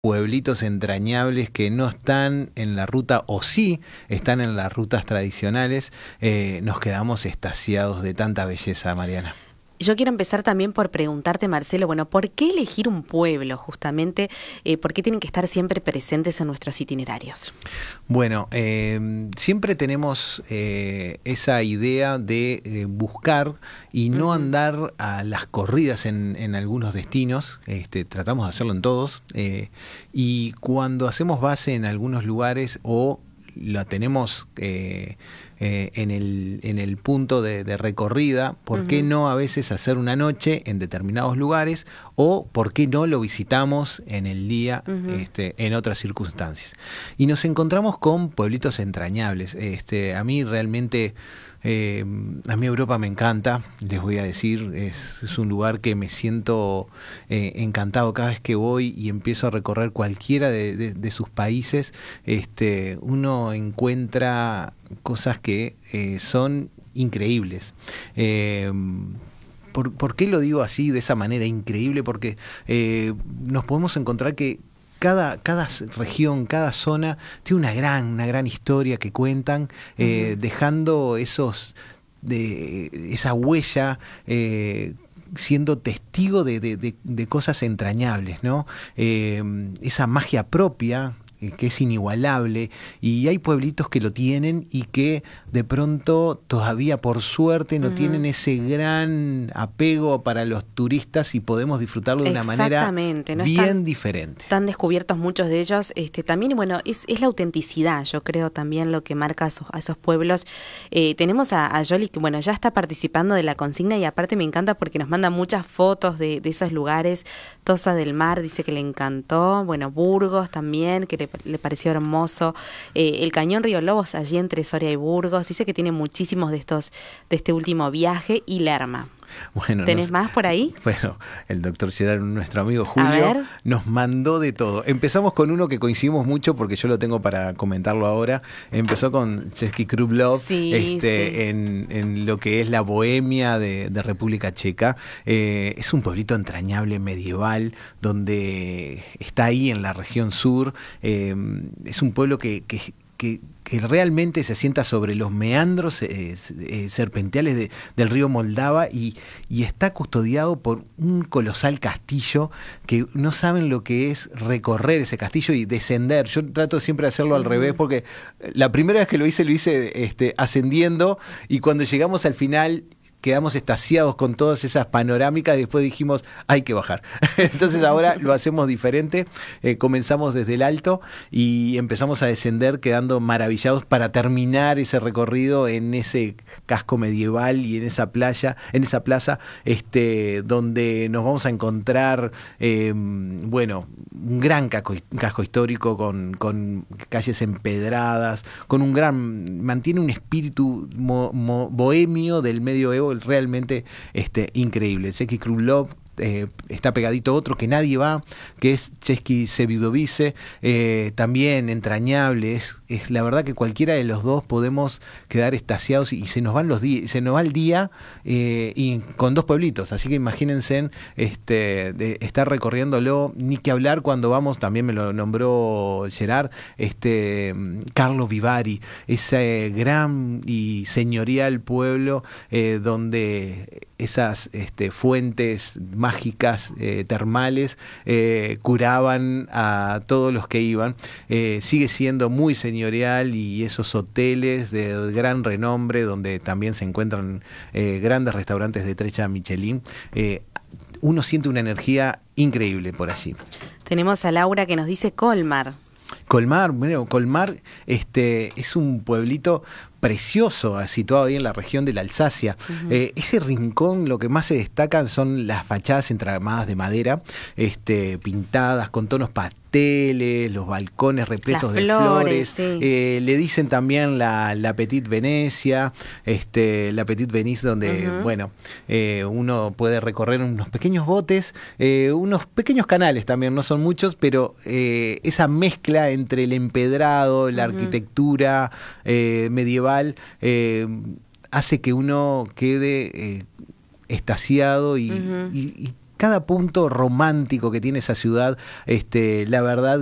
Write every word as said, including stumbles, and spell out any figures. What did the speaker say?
pueblitos entrañables que no están en la ruta, o sí están en las rutas tradicionales, eh, nos quedamos extasiados de tanta belleza, Mariana. Yo quiero empezar también por preguntarte, Marcelo, bueno, ¿por qué elegir un pueblo justamente? Eh, ¿Por qué tienen que estar siempre presentes en nuestros itinerarios? Bueno, eh, siempre tenemos eh, esa idea de eh, buscar y no uh-huh. andar a las corridas en, en algunos destinos. Este, tratamos de hacerlo en todos. Eh, y cuando hacemos base en algunos lugares o la tenemos eh, eh, en, el, en el punto de, de recorrida, ¿por uh-huh. qué no a veces hacer una noche en determinados lugares o por qué no lo visitamos en el día uh-huh. este, en otras circunstancias? Y nos encontramos con pueblitos entrañables. Este, a mí realmente... Eh, a mí Europa me encanta, les voy a decir, es, es un lugar que me siento eh, encantado cada vez que voy y empiezo a recorrer cualquiera de, de, de sus países. Este, uno encuentra cosas que eh, son increíbles. Eh, ¿por, ¿Por qué lo digo así, de esa manera increíble? Porque eh, nos podemos encontrar que Cada, cada región, cada zona tiene una gran, una gran historia que cuentan, eh, uh-huh. dejando esos, de, esa huella, eh, siendo testigo de, de, de, de cosas entrañables, ¿no? Eh, esa magia propia que es inigualable, y hay pueblitos que lo tienen y que de pronto todavía por suerte no uh-huh. tienen ese gran apego para los turistas y podemos disfrutarlo de una manera no bien están diferente. Están descubiertos muchos de ellos. Este, también, bueno, es, es la autenticidad, yo creo, también lo que marca a esos, a esos pueblos. Eh, tenemos a, a Yoli, que bueno, ya está participando de la consigna y aparte me encanta porque nos manda muchas fotos de, de esos lugares. Tosa del Mar dice que le encantó. Bueno, Burgos también, que le le pareció hermoso, eh, el Cañón Río Lobos allí entre Soria y Burgos, dice que tiene muchísimos de estos de este último viaje, y Lerma. Bueno, ¿Tenés nos, más por ahí? Bueno, el doctor Gerard, nuestro amigo Julio, nos mandó de todo. Empezamos con uno que coincidimos mucho porque yo lo tengo para comentarlo ahora. Empezó con Český Krumlov, sí, este, sí. En, en lo que es la bohemia de, de República Checa. Eh, es un pueblito entrañable medieval donde está ahí en la región sur. Eh, es un pueblo que... que Que, que realmente se asienta sobre los meandros eh, eh, serpenteales de, del río Moldava y, y está custodiado por un colosal castillo que no saben lo que es recorrer ese castillo y descender. Yo trato siempre de hacerlo al uh-huh. revés, porque la primera vez que lo hice, lo hice este, ascendiendo, y cuando llegamos al final quedamos extasiados con todas esas panorámicas y después dijimos, hay que bajar. Entonces ahora lo hacemos diferente, eh, comenzamos desde el alto y empezamos a descender quedando maravillados para terminar ese recorrido en ese casco medieval y en esa playa, en esa plaza, este, donde nos vamos a encontrar, eh, bueno, un gran casco, casco histórico con, con calles empedradas, con un gran, mantiene un espíritu mo, mo, bohemio del medioevo realmente este, increíble. Český Krumlov, eh, está pegadito otro que nadie va, que es Český Sevidovice, eh, también entrañable. Es, es la verdad que cualquiera de los dos podemos quedar extasiados y, y se nos van los días, se nos va el día eh, y con dos pueblitos, así que imagínense este, de estar recorriéndolo, ni que hablar cuando vamos, también me lo nombró Gerard, este, Carlo Vivari, ese gran y señorial pueblo eh, donde esas este, fuentes mágicas eh, termales eh, curaban a todos los que iban. Eh, sigue siendo muy señorial, y esos hoteles de gran renombre donde también se encuentran eh, grandes restaurantes de estrella Michelin, eh, uno siente una energía increíble por allí. Tenemos a Laura que nos dice Colmar. Colmar, bueno, Colmar este, es un pueblito precioso, situado ahí en la región de la Alsacia. Uh-huh. Eh, ese rincón, lo que más se destacan son las fachadas entramadas de madera, este, pintadas con tonos pasteles, los balcones repletos de flores. Sí. Eh, le dicen también la, la Petite Venecia, este, la Petite Venice, donde uh-huh. bueno, eh, uno puede recorrer unos pequeños botes, eh, unos pequeños canales también, no son muchos, pero eh, esa mezcla entre el empedrado, la uh-huh. arquitectura eh, medieval, Eh, hace que uno quede eh, extasiado y, uh-huh. y, y cada punto romántico que tiene esa ciudad, este, la verdad